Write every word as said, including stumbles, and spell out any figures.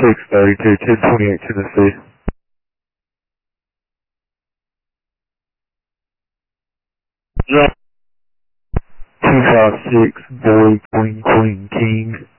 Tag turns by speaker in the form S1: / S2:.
S1: six thirty-two, ten twenty-eight Tennessee. two five six, boy, queen, queen, king.